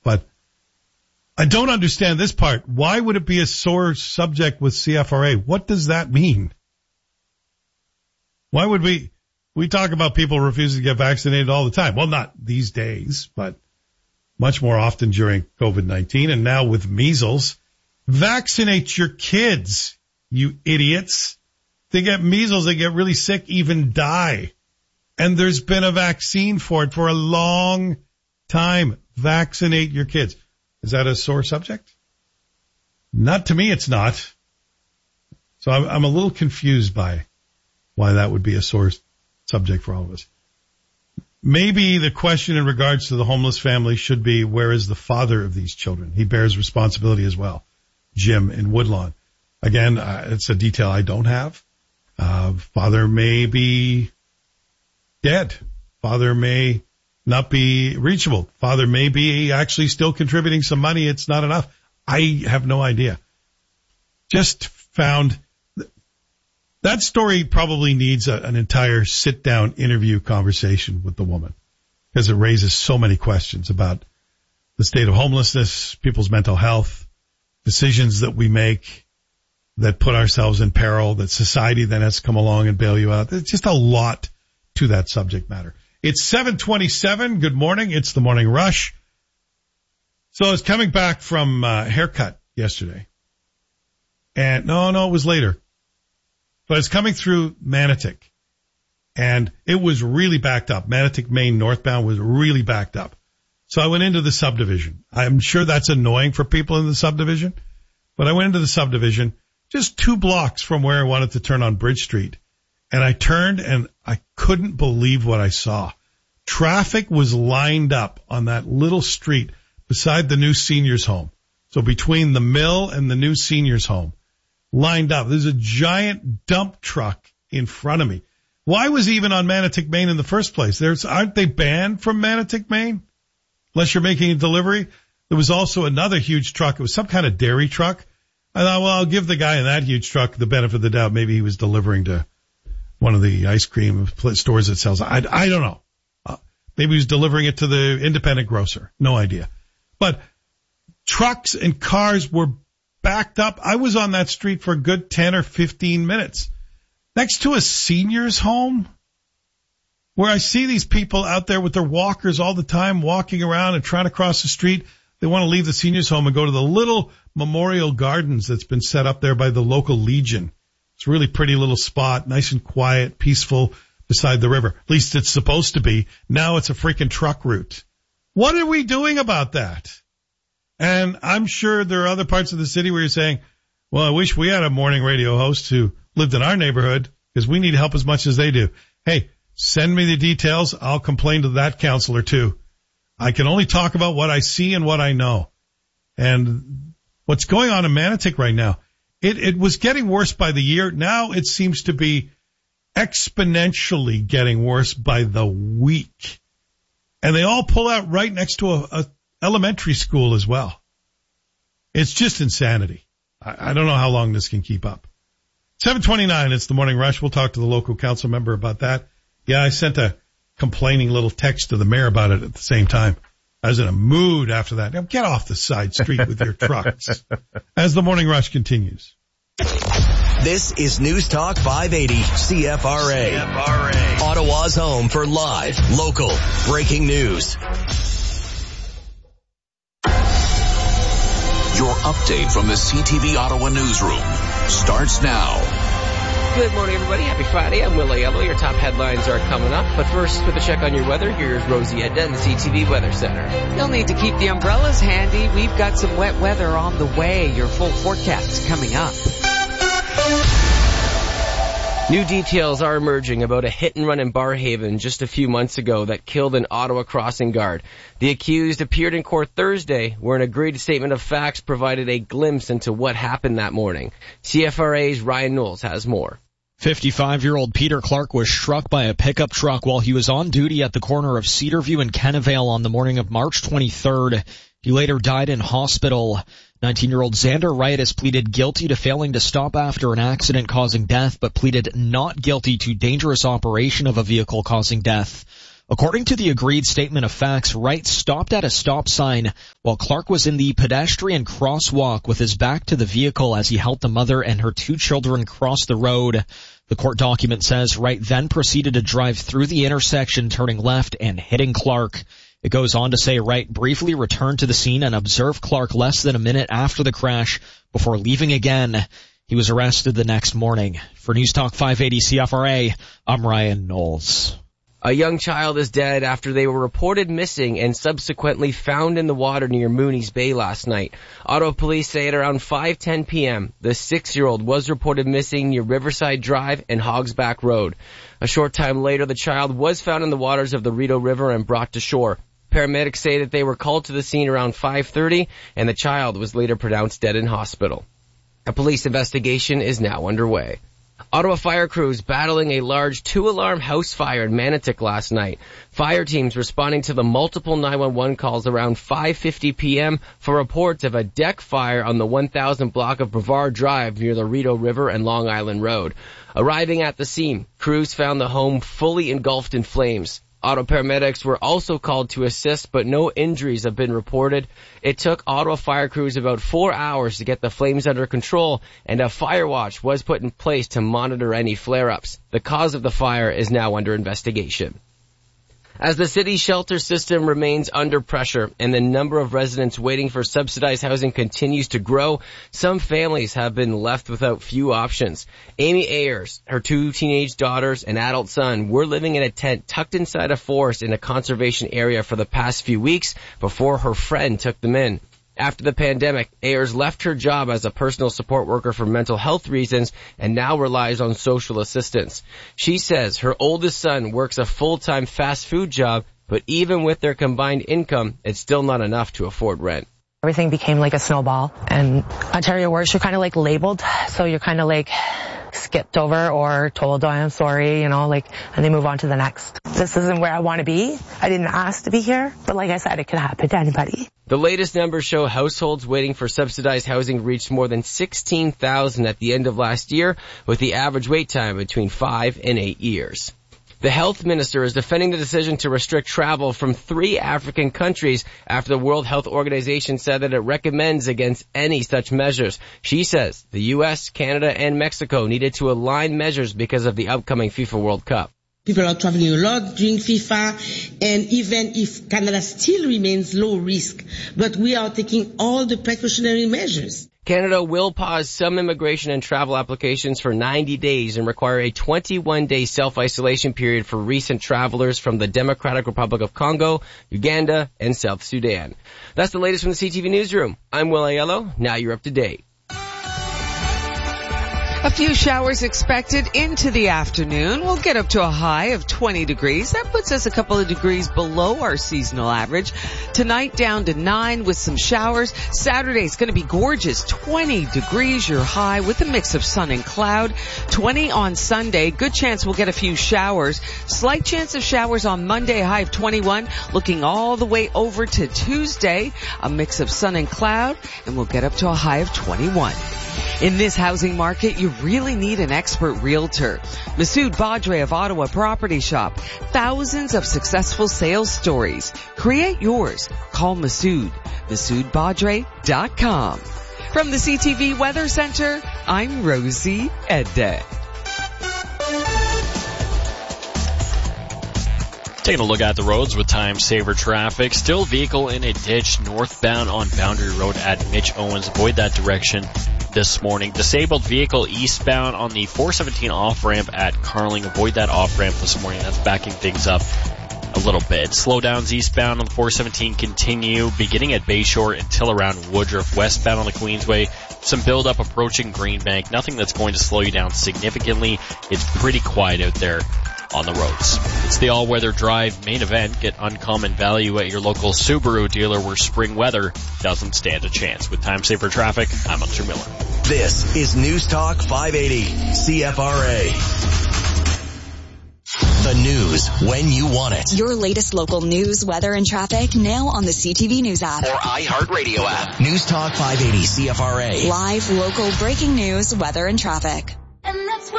But I don't understand this part. Why would it be a sore subject with CFRA? What does that mean? Why would we talk about people refusing to get vaccinated all the time? Well, not these days, but much more often during COVID-19 and now with measles. Vaccinate your kids, you idiots. They get measles, they get really sick, even die. And there's been a vaccine for it for a long time. Vaccinate your kids. Is that a sore subject? Not to me, it's not. So I'm a little confused by why that would be a sore subject for all of us. Maybe the question in regards to the homeless family should be, where is the father of these children? He bears responsibility as well. Jim in Woodlawn. Again, it's a detail I don't have. Father may be dead. Father may not be reachable. Father may be actually still contributing some money. It's not enough. I have no idea. Just found that story probably needs an entire sit-down interview conversation with the woman, because it raises so many questions about the state of homelessness, people's mental health, decisions that we make that put ourselves in peril, that society then has to come along and bail you out. There's just a lot to that subject matter. It's 7:27. Good morning. It's the Morning Rush. So I was coming back from haircut yesterday. And no, it was later. But it's coming through Manotick, and it was really backed up. Manotick, Maine, northbound was really backed up. So I went into the subdivision. I'm sure that's annoying for people in the subdivision, but I went into the subdivision just 2 blocks from where I wanted to turn on Bridge Street. And I turned, and I couldn't believe what I saw. Traffic was lined up on that little street beside the new seniors home. So between the mill and the new seniors home. Lined up. There's a giant dump truck in front of me. Why was he even on Manotick, Maine in the first place? Aren't they banned from Manotick, Maine? Unless you're making a delivery. There was also another huge truck. It was some kind of dairy truck. I thought, well, I'll give the guy in that huge truck the benefit of the doubt. Maybe he was delivering to one of the ice cream stores that sells. I don't know. Maybe he was delivering it to the independent grocer. No idea. But trucks and cars were backed up. I was on that street for a good 10 or 15 minutes next to a senior's home where I see these people out there with their walkers all the time, walking around and trying to cross the street. They want to leave the senior's home and go to the little memorial gardens that's been set up there by the local Legion. It's a really pretty little spot, nice and quiet, peaceful beside the river. At least it's supposed to be. Now it's a freaking truck route. What are we doing about that? And I'm sure there are other parts of the city where you're saying, well, I wish we had a morning radio host who lived in our neighborhood because we need help as much as they do. Hey, send me the details. I'll complain to that counselor too. I can only talk about what I see and what I know. And what's going on in Manotick right now, it was getting worse by the year. Now it seems to be exponentially getting worse by the week. And they all pull out right next to a elementary school as well. It's just insanity. I don't know how long this can keep up. 7:29, it's the Morning Rush. We'll talk to the local council member about that. Yeah, I sent a complaining little text to the mayor about it at the same time. I was in a mood after that. Now get off the side street with your trucks. As the Morning Rush continues. This is News Talk 580 CFRA. Ottawa's home for live, local, breaking news. Your update from the CTV Ottawa newsroom starts now. Good morning, everybody. Happy Friday. I'm Will Aiello. Your top headlines are coming up. But first, with a check on your weather, here's Rosie Edna in the CTV Weather Center. You'll need to keep the umbrellas handy. We've got some wet weather on the way. Your full forecast is coming up. New details are emerging about a hit-and-run in Barrhaven just a few months ago that killed an Ottawa crossing guard. The accused appeared in court Thursday, where an agreed statement of facts provided a glimpse into what happened that morning. CFRA's Ryan Knowles has more. 55-year-old Peter Clark was struck by a pickup truck while he was on duty at the corner of Cedarview and Kennevale on the morning of March 23rd. He later died in hospital. 19-year-old Xander Wright has pleaded guilty to failing to stop after an accident causing death, but pleaded not guilty to dangerous operation of a vehicle causing death. According to the agreed statement of facts, Wright stopped at a stop sign while Clark was in the pedestrian crosswalk with his back to the vehicle as he helped the mother and her 2 children cross the road. The court document says Wright then proceeded to drive through the intersection, turning left and hitting Clark. It goes on to say Wright briefly returned to the scene and observed Clark less than a minute after the crash before leaving again. He was arrested the next morning. For News Talk 580 CFRA, I'm Ryan Knowles. A young child is dead after they were reported missing and subsequently found in the water near Mooney's Bay last night. Ottawa police say at around 5:10 p.m., the 6-year-old was reported missing near Riverside Drive and Hogsback Road. A short time later, the child was found in the waters of the Rideau River and brought to shore. Paramedics say that they were called to the scene around 5:30, and the child was later pronounced dead in hospital. A police investigation is now underway. Ottawa fire crews battling a large 2-alarm house fire in Manotick last night. Fire teams responding to the multiple 911 calls around 5:50 p.m. for reports of a deck fire on the 1000 block of Brevard Drive near the Rideau River and Long Island Road. Arriving at the scene, crews found the home fully engulfed in flames. Ottawa paramedics were also called to assist, but no injuries have been reported. It took Ottawa fire crews about 4 hours to get the flames under control, and a fire watch was put in place to monitor any flare-ups. The cause of the fire is now under investigation. As the city's shelter system remains under pressure and the number of residents waiting for subsidized housing continues to grow, some families have been left without few options. Amy Ayers, her 2 teenage daughters, and adult son were living in a tent tucked inside a forest in a conservation area for the past few weeks before her friend took them in. After the pandemic, Ayers left her job as a personal support worker for mental health reasons and now relies on social assistance. She says her oldest son works a full-time fast food job, but even with their combined income, it's still not enough to afford rent. Everything became like a snowball, and Ontario Works, you're kind of like labeled, so you're kind of like skipped over or told, oh, I'm sorry, and they move on to the next. This isn't where I want to be. I didn't ask to be here, but like I said, it could happen to anybody. The latest numbers show households waiting for subsidized housing reached more than 16,000 at the end of last year, with the average wait time between 5 and 8 years. The health minister is defending the decision to restrict travel from 3 African countries after the World Health Organization said that it recommends against any such measures. She says the U.S., Canada, and Mexico needed to align measures because of the upcoming FIFA World Cup. People are traveling a lot during FIFA, and even if Canada still remains low risk, but we are taking all the precautionary measures. Canada will pause some immigration and travel applications for 90 days and require a 21-day self-isolation period for recent travelers from the Democratic Republic of Congo, Uganda, and South Sudan. That's the latest from the CTV Newsroom. I'm Will Aiello. Now you're up to date. A few showers expected into the afternoon. We'll get up to a high of 20 degrees. That puts us a couple of degrees below our seasonal average. Tonight down to 9 with some showers. Saturday's going to be gorgeous. 20 degrees your high with a mix of sun and cloud. 20 on Sunday. Good chance we'll get a few showers. Slight chance of showers on Monday, high of 21. Looking all the way over to Tuesday. A mix of sun and cloud, and we'll get up to a high of 21. In this housing market, you really need an expert realtor. Masood Badre of Ottawa Property Shop. Thousands of successful sales stories. Create yours. Call Masood. MasoodBadre.com. From the CTV Weather Center, I'm Rosie Edde. Taking a look at the roads with time saver traffic. Still vehicle in a ditch northbound on Boundary Road at Mitch Owens. Avoid that direction this morning. Disabled vehicle eastbound on the 417 off-ramp at Carling. Avoid that off-ramp this morning. That's backing things up a little bit. Slowdowns eastbound on the 417 continue beginning at Bayshore until around Woodruff. Westbound on the Queensway, some build-up approaching Greenbank. Nothing that's going to slow you down significantly. It's pretty quiet out there on the roads. It's the all-weather drive main event. Get uncommon value at your local Subaru dealer where spring weather doesn't stand a chance. With time saver traffic, I'm Hunter Miller. This is News Talk 580 CFRA. The news when you want it. Your latest local news, weather, and traffic now on the CTV News app or iHeartRadio app. News Talk 580 CFRA. Live, local, breaking news, weather, and traffic.